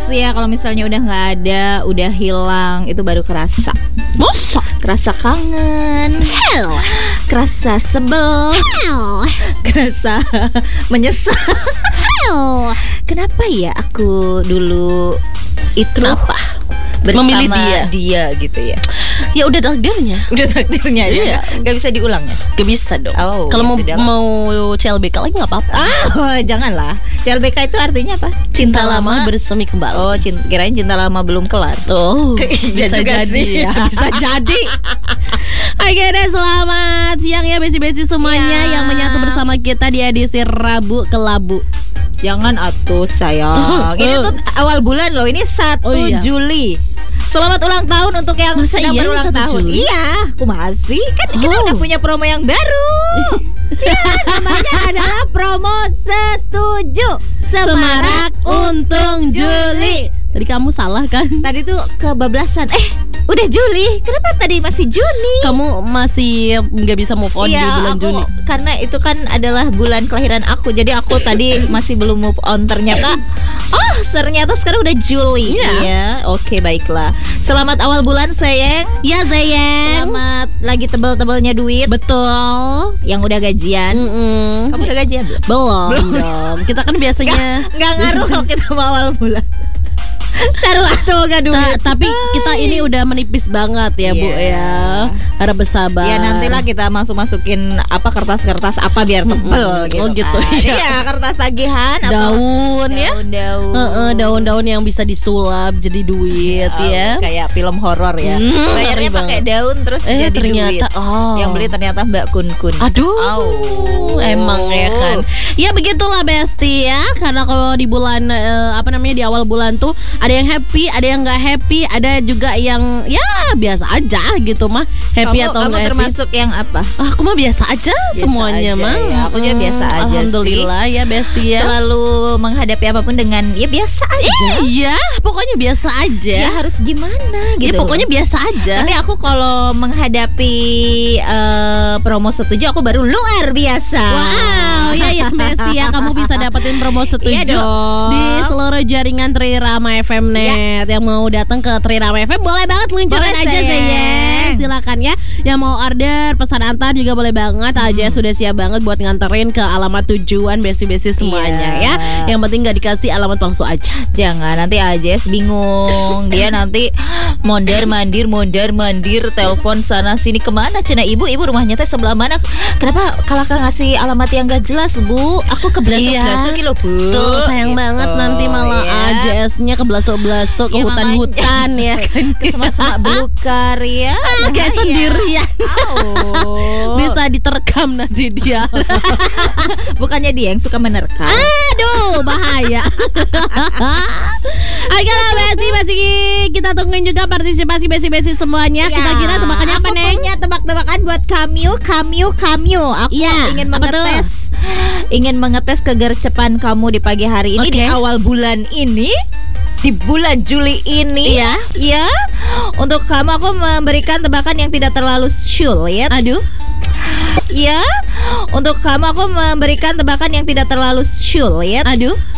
sih ya kalau misalnya udah nggak ada, udah hilang, itu baru kerasa. Masa? Kerasa kangen, kerasa sebel, kerasa menyesal. Kenapa ya aku dulu itu Kenapa? bersama Memilih dia gitu ya? Ya udah takdirnya. Udah takdirnya ya. Gak bisa diulang ya? Gak bisa dong. Oh, kalau ya mau CLBK lagi nggak apa-apa. Janganlah. CLBK itu artinya apa? Cinta lama bersemi kembali. Oh, kirain cinta lama belum kelar. Oh, bisa juga jadi sih. ya. Bisa jadi. Oke deh, selamat siang ya besi-besi semuanya yang menyatu bersama kita di edisi Rabu Kelabu. Jangan atuh sayang. Ini tuh awal bulan loh. Ini 1 Juli. Selamat ulang tahun untuk yang sedang berulang tahun. Juli? Iya, aku masih. Kan kita udah punya promo yang baru. Ya, namanya adalah promo Setuju Semarak Untung Juli. Tadi kamu salah kan? Tadi tuh kebablasan. Udah Juli. Kenapa tadi masih Juni? Kamu masih nggak bisa move on di bulan Juni. Karena itu kan adalah bulan kelahiran aku. Jadi aku tadi masih belum move on. Ternyata sekarang udah Juli. Iya. Oke, baiklah. Selamat awal bulan sayang. Ya sayang. Selamat lagi tebal-tebalnya duit. Betul. Yang udah gajian. Kamu udah gajian belum? Belum dong. Kita kan biasanya Nggak ngaruh kalau kita mau awal bulan. Seru atau gak duit. Tapi kita ini udah menipis banget ya Bu ya. Harap bersabar. Ya nantilah kita masukin kertas-kertas apa biar tebel gitu. Oh gitu kan. ya. Iya, kertas tagihan daun ya. Daun-daun yang bisa disulap jadi duit ya. Kayak film horor ya. Bayarnya pakai daun terus jadi ternyata, duit. Yang beli ternyata Mbak Kun. Aduh. Emang ya kan. Ya begitulah Besti ya. Karena kalau di bulan di awal bulan tuh ada yang happy, ada yang nggak happy, ada juga yang ya biasa aja gitu mah. Happy atau nggak happy? Kamu termasuk yang apa? Aku mah biasa aja semuanya mah. Ya, aku juga biasa aja. Alhamdulillah sih. Ya Besti ya. Selalu menghadapi apapun dengan ya biasa aja. Iya, pokoknya biasa aja. Ya harus gimana gitu. Ya pokoknya biasa aja. Tapi aku kalau menghadapi promo Setuju aku baru luar biasa. Wow, ya Besti ya, kamu bisa dapetin promo Setuju di seluruh jaringan Trirama FM Net. Yang mau datang ke Trirama FM boleh banget luncurin aja sayang. Silakan ya. Yang mau order pesan antar juga boleh banget. AJS sudah siap banget buat nganterin ke alamat tujuan besi-besi semuanya ya. Yang penting gak dikasih alamat palsu aja. Jangan nanti AJS bingung. Dia nanti mondar mandir telepon sana sini kemana cina ibu rumahnya teh sebelah mana. Kenapa kalau ngasih alamat yang gak jelas Bu? Aku keblasok-blasok loh Bu. Tuh sayang banget nanti malah AJS-nya keblasok-blasok ke hutan-hutan ya kan. Sama-sama belukar ya. Kayak sendirian. Bisa diterkam nanti dia. Bukannya dia yang suka menerkam. Aduh bahaya. Oke lah Besti, kita tungguin juga partisipasi besi-besi semuanya. Kita kira tebakannya apa Neng? Punya tebak-tebakan buat Kamyu. Aku ingin mengetes kegercepan kamu di pagi hari ini, di awal bulan ini, di bulan Juli ini. Ya. Untuk kamu aku memberikan tebakan yang tidak terlalu sulit. Aduh. Ya. Untuk kamu aku memberikan tebakan yang tidak terlalu sulit. Aduh.